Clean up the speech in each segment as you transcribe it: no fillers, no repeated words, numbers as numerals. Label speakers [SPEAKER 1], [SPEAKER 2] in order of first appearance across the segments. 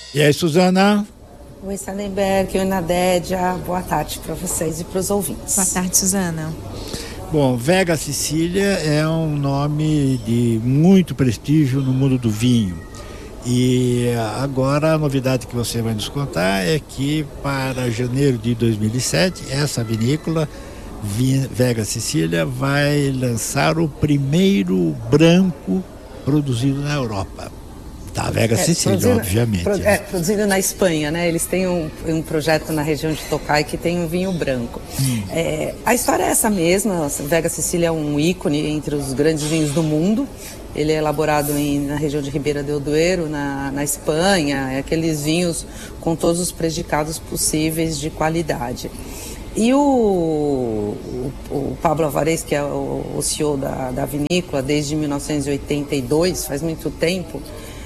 [SPEAKER 1] E aí, Suzana?
[SPEAKER 2] Oi, Salenberg, oi, Nadédia. Boa tarde para vocês e para os ouvintes.
[SPEAKER 3] Boa tarde, Suzana.
[SPEAKER 1] Bom, Vega Sicília é um nome de muito prestígio no mundo do vinho. E agora a novidade que você vai nos contar é que para janeiro de 2007, essa vinícola, Vega Sicília, vai lançar o primeiro branco produzido na Europa. Da Vega Sicília, obviamente.
[SPEAKER 2] Produzido na Espanha, né? Eles têm um projeto na região de Tokai que tem um vinho branco. A história é essa mesma. Vega Sicília é um ícone entre os grandes vinhos do mundo. Ele é elaborado na região de Ribeira del Duero, na Espanha. É aqueles vinhos com todos os predicados possíveis de qualidade. E o Pablo Alvarez, que é o CEO da vinícola desde 1982, faz muito tempo,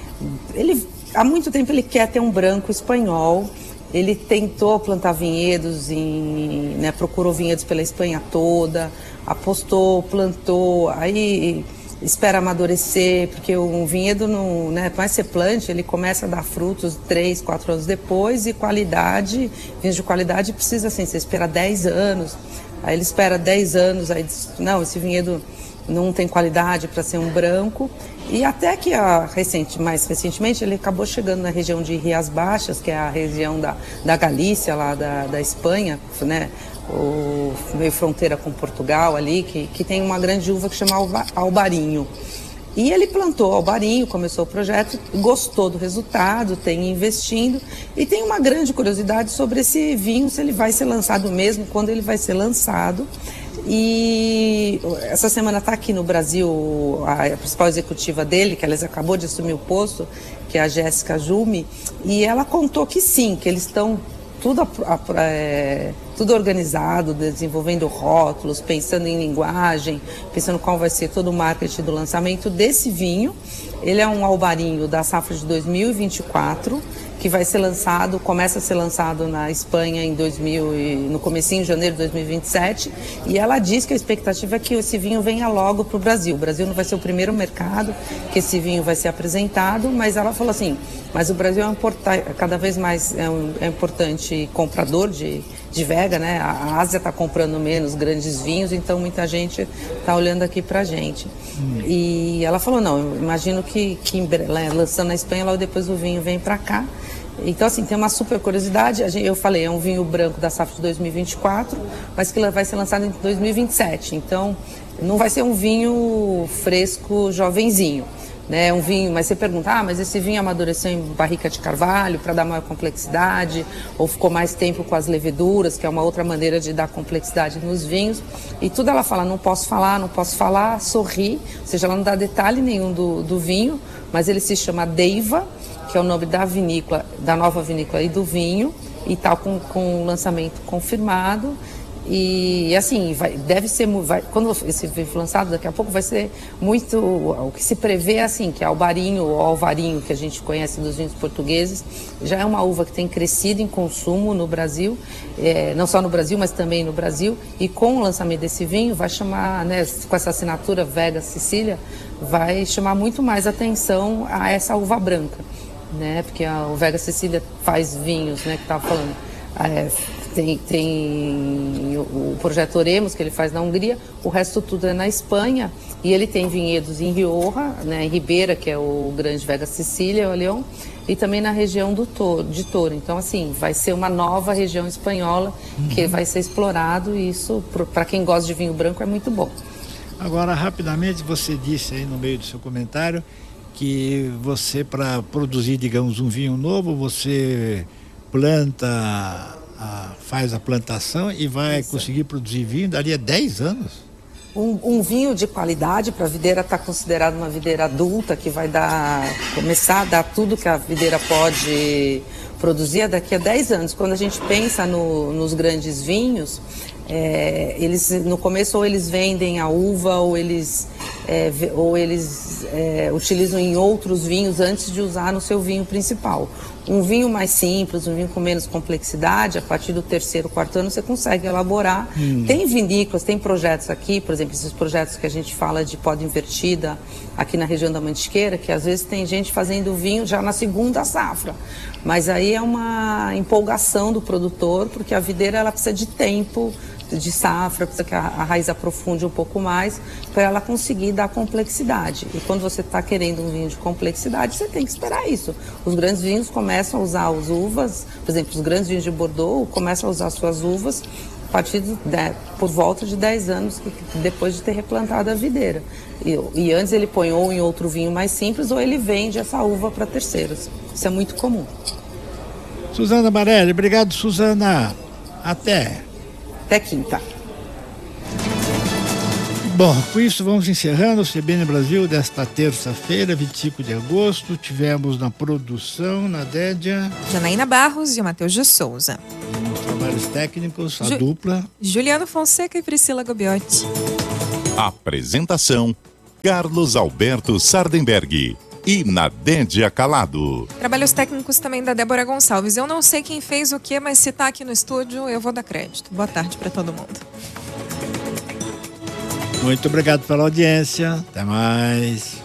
[SPEAKER 2] há muito tempo ele quer ter um branco espanhol. Ele tentou plantar vinhedos, procurou vinhedos pela Espanha toda, apostou, plantou, aí espera amadurecer, porque um vinhedo, por mais que você plante, ele começa a dar frutos 3, 4 anos depois, e vinhos de qualidade precisa assim, você espera 10 anos, aí ele espera 10 anos, aí diz, não, esse vinhedo não tem qualidade para ser um branco, e até que mais recentemente ele acabou chegando na região de Rias Baixas, que é a região da Galícia, lá da Espanha, né? Meio fronteira com Portugal ali, que tem uma grande uva que chama Albarinho. E ele plantou Albarinho, começou o projeto, gostou do resultado, tem investindo e tem uma grande curiosidade sobre esse vinho, se ele vai ser lançado mesmo, quando ele vai ser lançado. E essa semana está aqui no Brasil a principal executiva dele, que aliás acabou de assumir o posto, que é a Jéssica Jume, e ela contou que sim, que eles estão tudo organizado, desenvolvendo rótulos, pensando em linguagem, pensando qual vai ser todo o marketing do lançamento desse vinho. Ele é um albarinho da safra de 2024, que vai ser lançado, começa a ser lançado na Espanha no comecinho de janeiro de 2027, e ela diz que a expectativa é que esse vinho venha logo para o Brasil. O Brasil não vai ser o primeiro mercado que esse vinho vai ser apresentado, mas ela falou assim, mas o Brasil cada vez mais é importante comprador de Vega, né? A Ásia está comprando menos grandes vinhos, então muita gente está olhando aqui para a gente. E ela falou, não, eu imagino que lançando na Espanha, logo depois o vinho vem para cá. Então, assim, tem uma super curiosidade. Eu falei, é um vinho branco da safra de 2024, mas que vai ser lançado em 2027. Então, não vai ser um vinho fresco, jovenzinho, né? Um vinho, mas você pergunta, mas esse vinho amadureceu em barrica de carvalho para dar maior complexidade, ou ficou mais tempo com as leveduras, que é uma outra maneira de dar complexidade nos vinhos. E tudo ela fala, não posso falar, sorri, ou seja, ela não dá detalhe nenhum do vinho, mas ele se chama Deiva, que é o nome da vinícola, da nova vinícola e do vinho, e tal, com o lançamento confirmado. E assim, quando esse vinho for lançado, daqui a pouco vai ser muito, o que se prevê é assim, que Albarinho ou Alvarinho, que a gente conhece dos vinhos portugueses, já é uma uva que tem crescido em consumo no Brasil, não só no Brasil, mas também no Brasil, e com o lançamento desse vinho vai chamar, né, com essa assinatura Vega Sicília, vai chamar muito mais atenção a essa uva branca, né, porque o Vega Sicília faz vinhos, né, que estava falando, tem o projeto Oremos, que ele faz na Hungria, o resto tudo é na Espanha, e ele tem vinhedos em Rioja, né, em Ribeira, que é o grande Vega Sicília, o Leão, e também na região de Toro. Então, assim, vai ser uma nova região espanhola que vai ser explorado, e isso, para quem gosta de vinho branco, é muito bom.
[SPEAKER 1] Agora, rapidamente, você disse aí no meio do seu comentário que você, para produzir, digamos, um vinho novo, você faz a plantação e vai conseguir produzir vinho, daria 10 anos?
[SPEAKER 2] Um vinho de qualidade para a videira está considerado uma videira adulta, que vai começar a dar tudo que a videira pode produzir daqui a 10 anos. Quando a gente pensa nos grandes vinhos, eles no começo ou eles vendem a uva ou eles ou eles utilizam em outros vinhos antes de usar no seu vinho principal. Um vinho mais simples, um vinho com menos complexidade, a partir do 3º, 4º ano você consegue elaborar. Tem vinícolas, tem projetos aqui, por exemplo, esses projetos que a gente fala de poda invertida aqui na região da Mantiqueira, que às vezes tem gente fazendo vinho já na 2ª safra. Mas aí é uma empolgação do produtor, porque a videira ela precisa de tempo, de safra, precisa que a raiz aprofunde um pouco mais para ela conseguir dar complexidade. E quando você está querendo um vinho de complexidade, você tem que esperar isso. Os grandes vinhos começam a usar as uvas, por exemplo, os grandes vinhos de Bordeaux começam a usar suas uvas a partir por volta de 10 anos depois de ter replantado a videira. E antes ele põe ou em outro vinho mais simples ou ele vende essa uva para terceiros. Isso é muito comum.
[SPEAKER 1] Suzana Barelli, obrigado, Suzana. Até
[SPEAKER 2] quinta.
[SPEAKER 1] Bom, com isso vamos encerrando o CBN Brasil desta terça-feira, 25 de agosto. Tivemos na produção, na Dédia,
[SPEAKER 3] Janaína Barros e o Matheus de Souza.
[SPEAKER 1] Nos trabalhos técnicos, a dupla
[SPEAKER 3] Juliano Fonseca e Priscila Gobiotti.
[SPEAKER 4] Apresentação: Carlos Alberto Sardenberg e Nadédia Calado.
[SPEAKER 3] Trabalhos técnicos também da Débora Gonçalves. Eu não sei quem fez o quê, mas se tá aqui no estúdio, eu vou dar crédito. Boa tarde para todo mundo.
[SPEAKER 1] Muito obrigado pela audiência. Até mais.